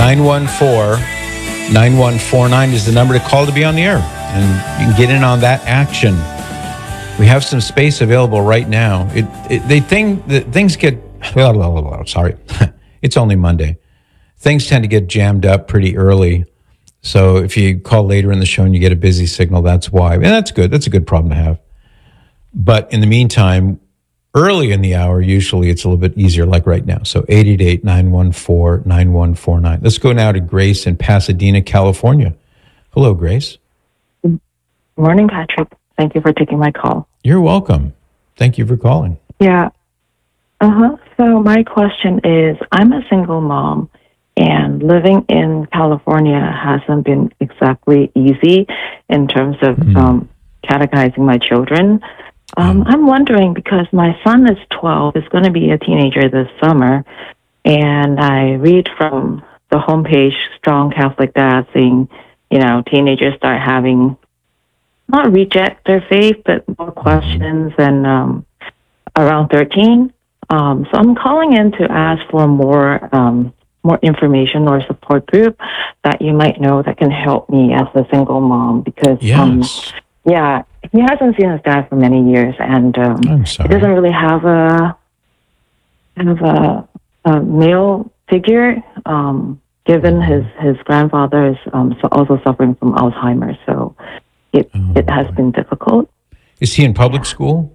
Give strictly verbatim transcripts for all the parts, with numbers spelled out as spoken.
nine one four, nine one four nine is the number to call to be on the air. And you can get in on that action. We have some space available right now. It, it they think that things get blah, blah, blah, blah, sorry. It's only Monday. Things tend to get jammed up pretty early. So if you call later in the show and you get a busy signal, that's why. And that's good. That's a good problem to have. But in the meantime, early in the hour, usually it's a little bit easier, like right now. So eight eight eight, nine one four, nine one four nine. Let's go now to Grace in Pasadena, California. Hello, Grace. Good morning, Patrick. Thank you for taking my call. You're welcome. Thank you for calling. Yeah. Uh-huh. So my question is, I'm a single mom, and living in California hasn't been exactly easy in terms of mm. um, catechizing my children. Um, mm. I'm wondering, because my son is twelve, is going to be a teenager this summer, and I read from the homepage, Strong Catholic Dad, saying, you know, teenagers start having, not reject their faith, but more questions, and um, around thirteen. Um, so I'm calling in to ask for more um, more information or support group that you might know that can help me as a single mom, because yes. um, yeah, he hasn't seen his dad for many years, and um, he doesn't really have a have a, a male figure. Um, given his his grandfather is um, so also suffering from Alzheimer's, so it oh, it has boy. been difficult. Is he in public school?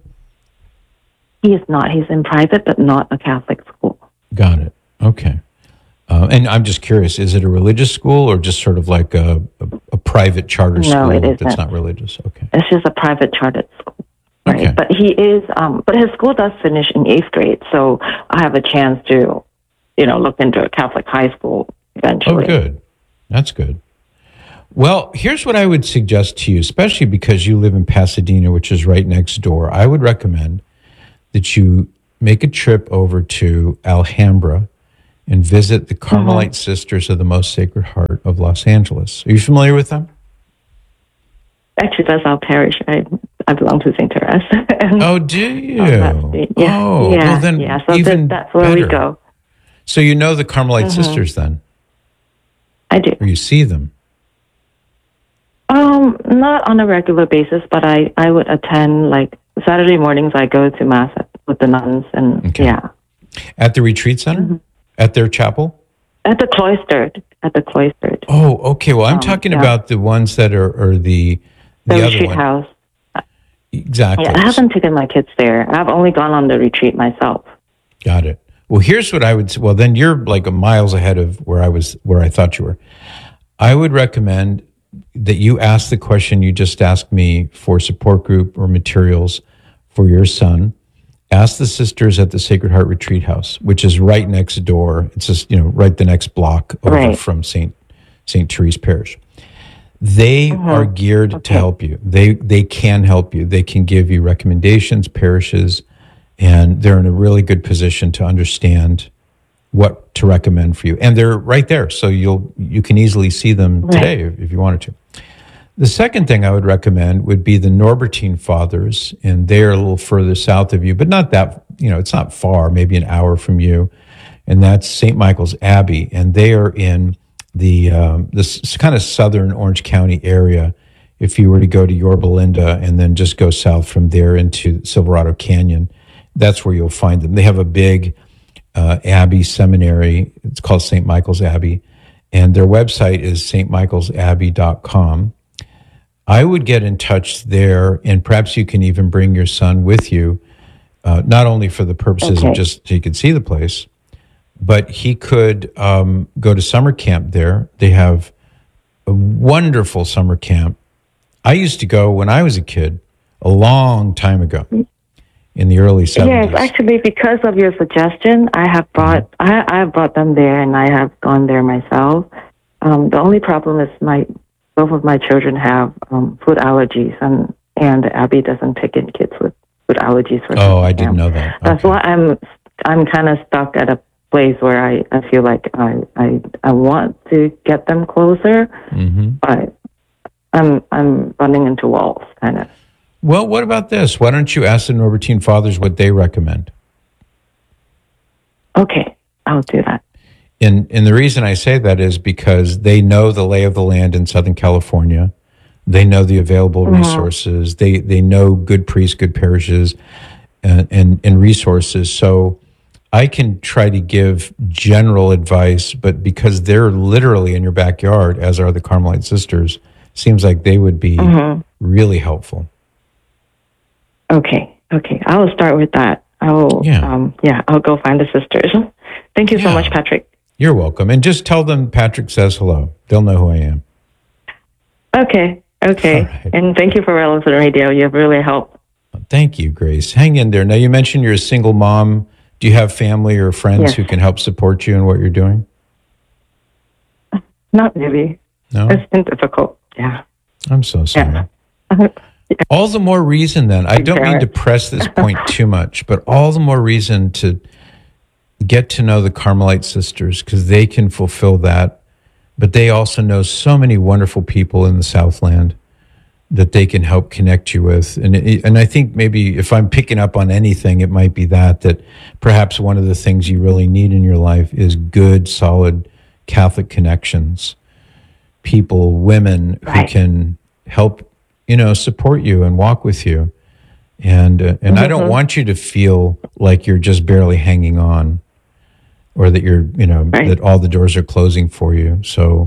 He is not. He's in private, but not a Catholic school. Got it. Okay. Uh, and I'm just curious, is it a religious school or just sort of like a, a, a private charter no, school it isn't. That's not religious? Okay. It's just a private chartered school. Right. Okay. But he is, um, but his school does finish in eighth grade, so I have a chance to, you know, look into a Catholic high school eventually. Oh, good. That's good. Well, here's what I would suggest to you, especially because you live in Pasadena, which is right next door. I would recommend that you make a trip over to Alhambra and visit the Carmelite mm-hmm. Sisters of the Most Sacred Heart of Los Angeles. Are you familiar with them? Actually, that's our parish. I I belong to Saint Therese. Oh, do you? yeah, oh, yeah, well then yeah. So even that, that's where better. we go. So you know the Carmelite mm-hmm. Sisters then? I do. Or you see them? Um, not on a regular basis, but I, I would attend, like, Saturday mornings I go to Mass with the nuns, and okay. yeah. At the retreat center? Mm-hmm. At their chapel? At the cloistered. At the cloistered. Oh, okay. Well, I'm um, talking yeah. about the ones that are, are the, the, the other retreat one. house. Exactly. Yeah, I haven't taken my kids there. I've only gone on the retreat myself. Got it. Well, here's what I would say. Well, then you're like a miles ahead of where I was, where I thought you were. I would recommend that you ask the question you just asked me for support group or materials for your son. Ask the sisters at the Sacred Heart Retreat House, which is right next door. It's just, you know, right the next block over right. from Saint Saint Therese Parish. They mm-hmm. are geared okay. to help you. They they can help you. They can give you recommendations, parishes, and they're in a really good position to understand what to recommend for you. And they're right there, so you'll you can easily see them right. today if, if you wanted to. The second thing I would recommend would be the Norbertine Fathers, and they're a little further south of you, but not that, you know, it's not far, maybe an hour from you, and that's Saint Michael's Abbey, and they are in the um, this kind of southern Orange County area. If you were to go to Yorba Linda and then just go south from there into Silverado Canyon, that's where you'll find them. They have a big uh, Abbey seminary. It's called Saint Michael's Abbey, and their website is s t michaels abbey dot com. I would get in touch there, and perhaps you can even bring your son with you, uh, not only for the purposes okay. of just so he could see the place, but he could um, go to summer camp there. They have a wonderful summer camp. I used to go when I was a kid, a long time ago, in the early seventies. Yes, actually, because of your suggestion, I have brought mm-hmm. I, I have brought them there, and I have gone there myself. Um, the only problem is my both of my children have um, food allergies, and and the Abbey doesn't take in kids with food allergies. For oh, I didn't know that. Okay. That's why I'm I'm kind of stuck at a place where I, I feel like I, I I want to get them closer, mm-hmm. but I'm I'm running into walls, kind of. Well, what about this? Why don't you ask the Norbertine Fathers what they recommend? Okay, I'll do that. And, and the reason I say that is because they know the lay of the land in Southern California. They know the available Mhm. resources. They they know good priests, good parishes, and, and, and resources. So I can try to give general advice, but because they're literally in your backyard, as are the Carmelite sisters, seems like they would be Mhm. really helpful. Okay. Okay. I will start with that. I will. Yeah. Um. Yeah. I'll go find the sisters. Thank you so Yeah. much, Patrick. You're welcome. And just tell them Patrick says hello. They'll know who I am. Okay. Okay. All right. And thank you for Relevant Radio. You've really helped. Thank you, Grace. Hang in there. Now, you mentioned you're a single mom. Do you have family or friends Yes. who can help support you in what you're doing? Not really. No? It's been difficult. Yeah. I'm so sorry. Yeah. All the more reason then, I don't mean to press this point too much, but all the more reason to get to know the Carmelite sisters, because they can fulfill that. But they also know so many wonderful people in the Southland that they can help connect you with. And it, and I think maybe if I'm picking up on anything, it might be that, that perhaps one of the things you really need in your life is good, solid Catholic connections, people, women who Right. can help, you know, support you and walk with you. And, uh, and I don't Mhm. want you to feel like you're just barely hanging on, or that you're, you know, Right. that all the doors are closing for you. So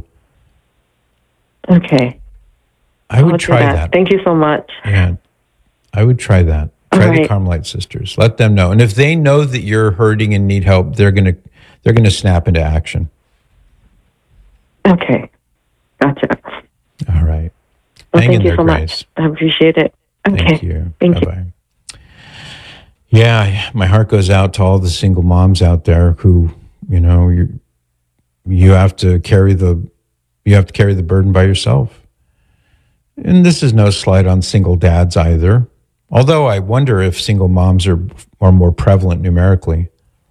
Okay. I would I'll do try that. Thank you so much. Yeah, I would try that. All Try the right. Carmelite sisters. Let them know, and if they know that you're hurting and need help, they're gonna they're gonna snap into action. Okay. Gotcha. All right. Well, Hang thank in you there, so Grace. much. I appreciate it. Okay. Thank you. Thank Bye you. bye. Yeah, my heart goes out to all the single moms out there who, you know, you you have to carry the you have to carry the burden by yourself. And this is no slight on single dads either. Although I wonder if single moms are are more prevalent numerically.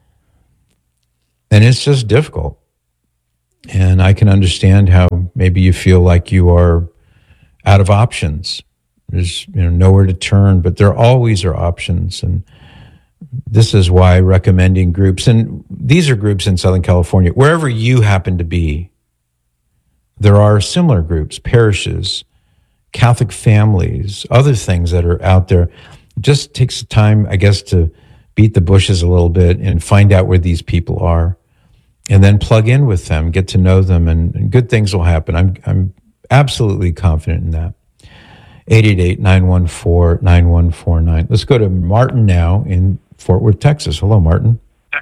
And it's just difficult. And I can understand how maybe you feel like you are out of options. There's, you know, nowhere to turn, but there always are options. And this is why recommending groups, and these are groups in Southern California, wherever you happen to be, there are similar groups, parishes, Catholic families, other things that are out there. It just takes time, I guess, to beat the bushes a little bit and find out where these people are, and then plug in with them, get to know them, and, and good things will happen. I'm I'm absolutely confident in that. eight eight eight, nine one four, nine one four nine. Let's go to Martin now in Fort Worth, Texas. Hello, Martin.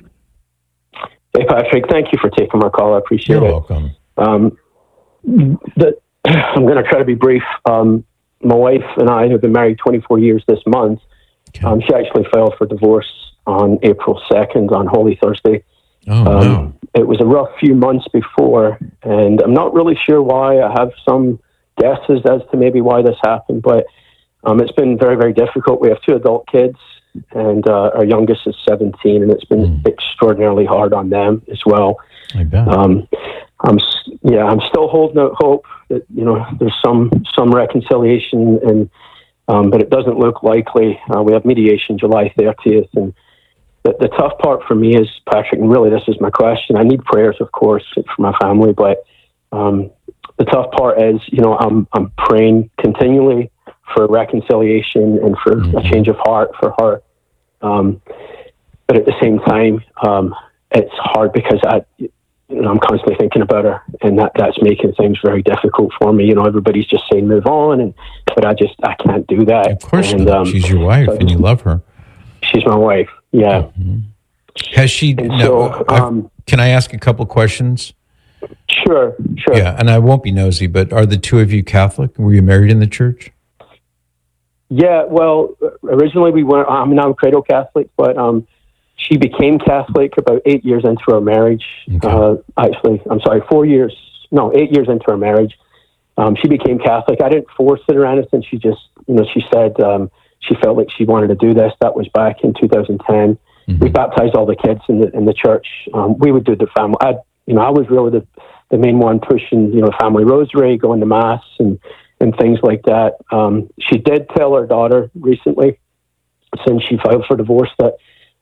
Hey, Patrick. Thank you for taking my call. I appreciate You're it. welcome. Um, the, I'm going to try to be brief. Um, my wife and I have been married twenty-four years this month. Okay. Um, she actually filed for divorce on April second, on Holy Thursday. Oh, Um, wow. It was a rough few months before, and I'm not really sure why. I have some guesses as to maybe why this happened, but um, it's been very, very difficult. We have two adult kids, and uh, our youngest is seventeen, and it's been Mm. extraordinarily hard on them as well. I bet. Um, I'm s- yeah, I'm still holding out hope that, you know, there's some some reconciliation, and um, but it doesn't look likely. Uh, we have mediation July thirtieth, and the, the tough part for me is, Patrick, and really this is my question. I need prayers, of course, for my family, but um, the tough part is, you know, I'm I'm praying continually for reconciliation and for Mhm. a change of heart for her. Um, but at the same time, um, it's hard because I, you know, I'm constantly thinking about her, and that, that's making things very difficult for me. You know, everybody's just saying move on, and but I just I can't do that. Of course and, not. um, She's your wife, so I and you just- love her. she's my wife. Yeah. Mhm. Has she? And No, so, I've- um, can I ask a couple questions? Sure, sure. Yeah, and I won't be nosy, but are the two of you Catholic? Were you married in the church? Yeah, well, originally we were, I'm now a cradle Catholic, but um, she became Catholic about eight years into our marriage. Okay. Uh, actually, I'm sorry, four years, no, eight years into our marriage. Um, she became Catholic. I didn't force it or anything. She just, you know, she said um, she felt like she wanted to do this. That was back in two thousand ten. Mhm. We baptized all the kids in the in the church. Um, we would do the family. I, you know, I was really the, the main one pushing, you know, family rosary, going to mass, and and things like that. Um, she did tell her daughter recently, since she filed for divorce, that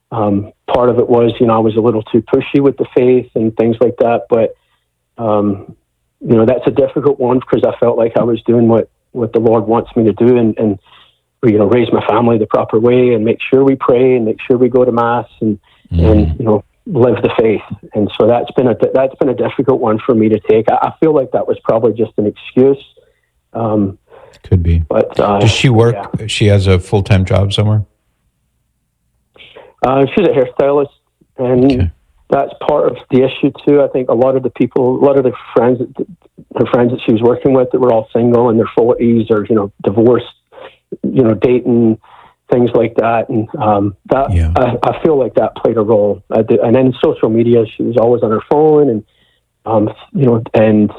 Um, part of it was, you know, I was a little too pushy with the faith and things like that. But, um, you know, that's a difficult one because I felt like I was doing what, what the Lord wants me to do and, and, you know, raise my family the proper way and make sure we pray and make sure we go to mass and, mm. and, you know, live the faith. And so that's been a, that's been a difficult one for me to take. I, I feel like that was probably just an excuse. Um, Could be. But uh, does she work? Yeah. She has a full-time job somewhere? Uh, she's a hairstylist, and okay. that's part of the issue too. I think a lot of the people, a lot of the friends, that, her friends that she was working with, that were all single in their forties or you know divorced, you know dating, things like that, and um, that yeah. I, I feel like that played a role. I did, and then social media, she was always on her phone, and um, you know, and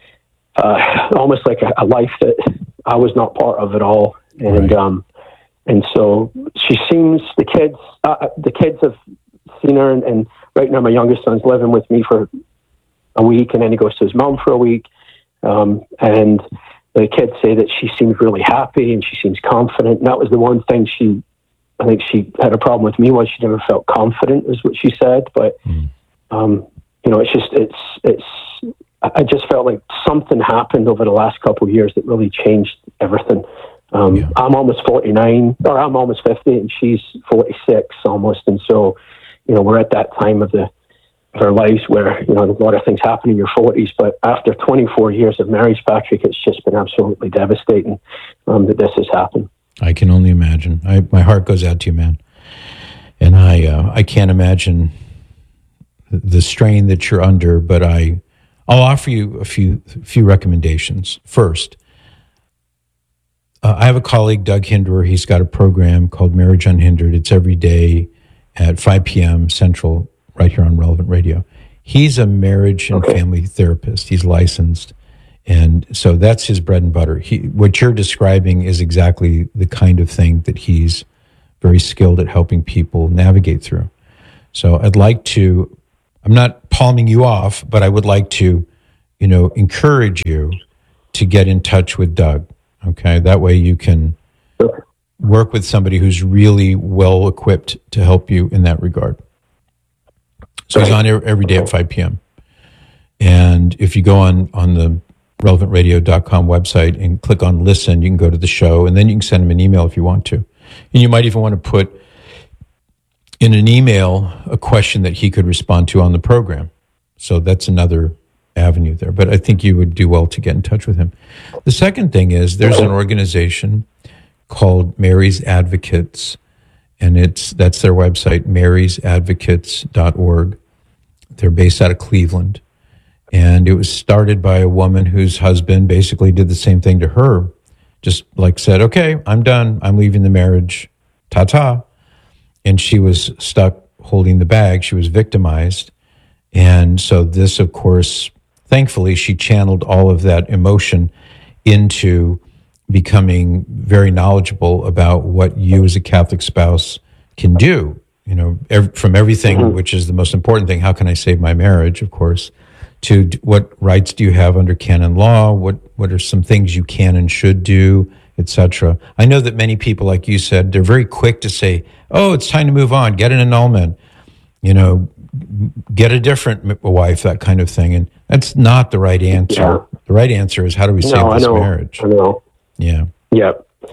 uh, almost like a, a life that I was not part of at all, and. Right. Um, And so she seems, the kids, uh, the kids have seen her, and, and right now my youngest son's living with me for a week, and then he goes to his mom for a week. Um, and the kids say that she seems really happy and she seems confident. And that was the one thing she, I think she had a problem with me was she never felt confident, is what she said. But, mm. um, you know, it's just, it's, it's, I just felt like something happened over the last couple of years that really changed everything. Um, yeah. I'm almost forty-nine, or I'm almost fifty, and she's forty-six almost. And so, you know, we're at that time of the of our lives where, you know, a lot of things happen in your forties. But after twenty-four years of marriage, Patrick, it's just been absolutely devastating um, that this has happened. I can only imagine. I, my heart goes out to you, man. And I, uh, I can't imagine the strain that you're under. But I, I'll offer you a few few recommendations. First. Uh, I have a colleague, Doug Hinderer. He's got a program called Marriage Unhindered. It's every day at five p.m. Central, right here on Relevant Radio. He's a marriage and okay. family therapist. He's licensed. And so that's his bread and butter. He, what you're describing is exactly the kind of thing that he's very skilled at helping people navigate through. So I'd like to, I'm not palming you off, but I would like to, you know, encourage you to get in touch with Doug. Okay, that way you can work with somebody who's really well equipped to help you in that regard. So he's on every day at five p.m. And if you go on, on the relevant radio dot com website and click on listen, you can go to the show, and then you can send him an email if you want to. And you might even want to put in an email a question that he could respond to on the program. So that's another avenue there, but I think you would do well to get in touch with him. The second thing is there's an organization called Mary's Advocates, and it's that's their website, marys advocates dot org. They're based out of Cleveland, and it was started by a woman whose husband basically did the same thing to her, just like said, okay, I'm done, I'm leaving the marriage, ta-ta. And she was stuck holding the bag. She was victimized. And so this, of course, thankfully, she channeled all of that emotion into becoming very knowledgeable about what you as a Catholic spouse can do, you know, ev- from everything, mm-hmm. which is the most important thing, how can I save my marriage, of course, to d- what rights do you have under canon law, what, what are some things you can and should do, et cetera. I know that many people, like you said, they're very quick to say, oh, it's time to move on, get an annulment, you know, get a different wife, that kind of thing. And that's not the right answer. Yeah. The right answer is, how do we no, save I this know, marriage? I know. Yeah. Yeah.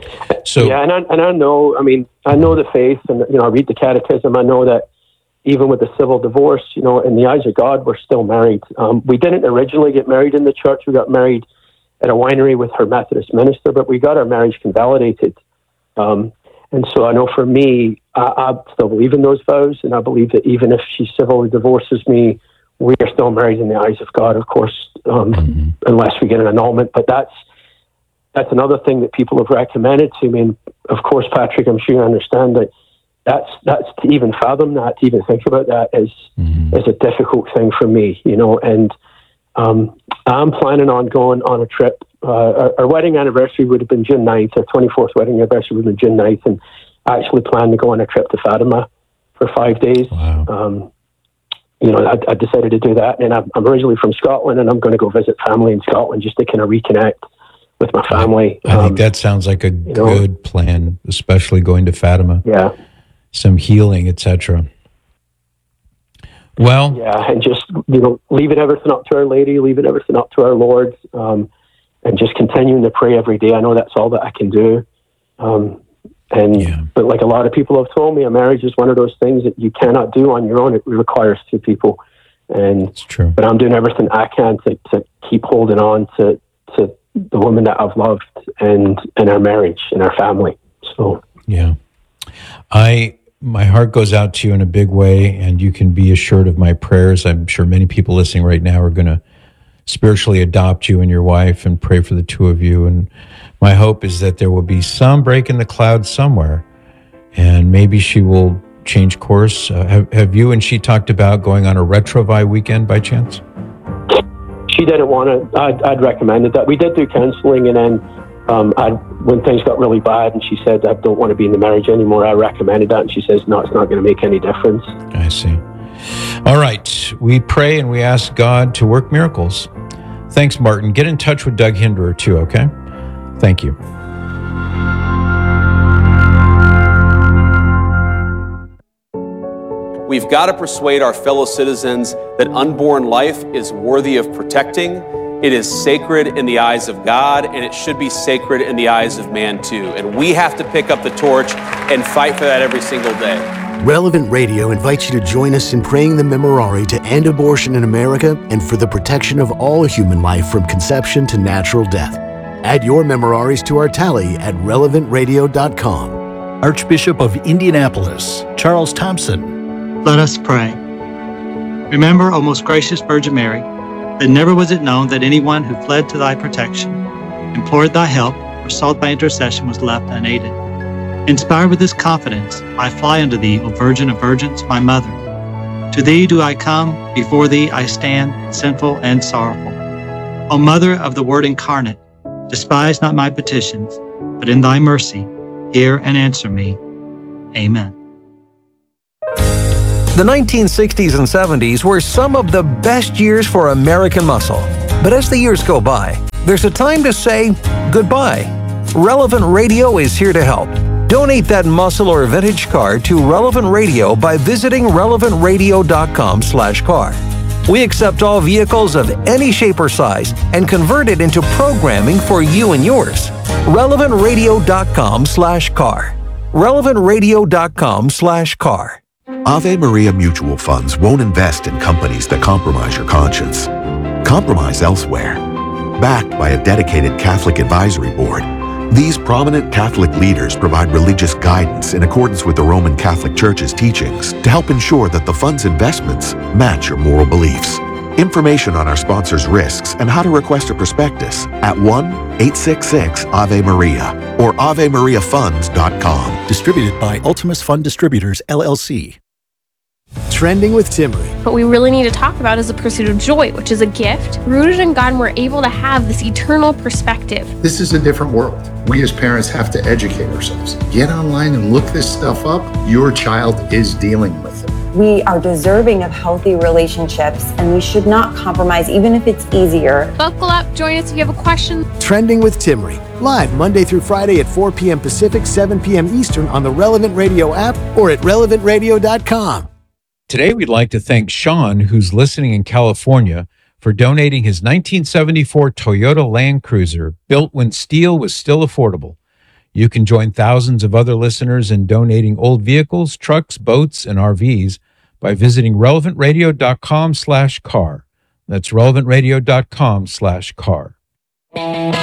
So, yeah, and I, and I know, I mean, I know the faith, and, you know, I read the catechism. I know that even with the civil divorce, you know, in the eyes of God, we're still married. Um, we didn't originally get married in the church. We got married at a winery with her Methodist minister, but we got our marriage convalidated. Um, and so I know for me, I, I still believe in those vows, and I believe that even if she civilly divorces me, we are still married in the eyes of God, of course, um, mm-hmm. unless we get an annulment. But that's that's another thing that people have recommended to me. And of course, Patrick, I'm sure you understand that that's that's to even fathom that, to even think about that is mm-hmm. is a difficult thing for me, you know. And um, I'm planning on going on a trip. Uh, our, our wedding anniversary would have been June ninth. Our twenty-fourth wedding anniversary would have been June ninth, and I actually plan to go on a trip to Fatima for five days. Wow. Um, you know, I, I decided to do that, and I'm, I'm originally from Scotland, and I'm going to go visit family in Scotland just to kind of reconnect with my family. I, I um, think that sounds like a good know, plan, especially going to Fatima. Yeah. some healing, et cetera. Well, yeah, and just, you know, leaving everything up to Our Lady, leaving everything up to our Lord, um, and just continuing to pray every day. I know that's all that I can do. Um, and yeah. But like a lot of people have told me, a marriage is one of those things that you cannot do on your own. It requires two people. And it's true. But I'm doing everything I can to, to keep holding on to to the woman that I've loved and and our marriage and our family. So yeah, I. My heart goes out to you in a big way, and you can be assured of my prayers. I'm sure many people listening right now are going to spiritually adopt you and your wife and pray for the two of you. And my hope is that there will be some break in the clouds somewhere, and maybe she will change course. Uh, have, have you and she talked about going on a Retrovi weekend by chance? She didn't want to. I'd, I'd recommended that. We did do counseling, and then Um, I, when things got really bad and she said, I don't want to be in the marriage anymore, I recommended that. And she says, no, it's not going to make any difference. I see. All right. We pray and we ask God to work miracles. Thanks, Martin. Get in touch with Doug Hinderer too, okay? Thank you. We've got to persuade our fellow citizens that unborn life is worthy of protecting. It is sacred in the eyes of God, and it should be sacred in the eyes of man too. And we have to pick up the torch and fight for that every single day. Relevant Radio invites you to join us in praying the Memorare to end abortion in America and for the protection of all human life from conception to natural death. Add your Memoraries to our tally at relevant radio dot com. Archbishop of Indianapolis, Charles Thompson. Let us pray. Remember, O most gracious Virgin Mary, that never was it known that anyone who fled to thy protection, implored thy help, or sought thy intercession was left unaided. Inspired with this confidence, I fly unto thee, O Virgin of Virgins, my mother. To thee do I come, before thee I stand, sinful and sorrowful. O Mother of the Word incarnate, despise not my petitions, but in thy mercy, hear and answer me. Amen. The nineteen sixties and seventies were some of the best years for American muscle. But as the years go by, there's a time to say goodbye. Relevant Radio is here to help. Donate that muscle or vintage car to Relevant Radio by visiting relevant radio dot com slash car. We accept all vehicles of any shape or size and convert it into programming for you and yours. relevant radio dot com slash car. relevant radio dot com slash car. Ave Maria Mutual Funds won't invest in companies that compromise your conscience. Compromise elsewhere. Backed by a dedicated Catholic advisory board, these prominent Catholic leaders provide religious guidance in accordance with the Roman Catholic Church's teachings to help ensure that the fund's investments match your moral beliefs. Information on our sponsors' risks and how to request a prospectus at one eight six six Ave Maria or ave maria funds dot com. Distributed by Ultimus Fund Distributors, L L C. Trending with Timmerie. What we really need to talk about is the pursuit of joy, which is a gift. Rooted in God, and we're able to have this eternal perspective. This is a different world. We as parents have to educate ourselves. Get online and look this stuff up. Your child is dealing with it. We are deserving of healthy relationships, and we should not compromise, even if it's easier. Buckle up, join us if you have a question. Trending with Timmerie. Live Monday through Friday at four p.m. Pacific, seven p.m. Eastern on the Relevant Radio app or at relevant radio dot com. Today, we'd like to thank Sean, who's listening in California, for donating his nineteen seventy-four Toyota Land Cruiser, built when steel was still affordable. You can join thousands of other listeners in donating old vehicles, trucks, boats, and R Vs by visiting relevant radio dot com slash car. That's relevant radio dot com slash car.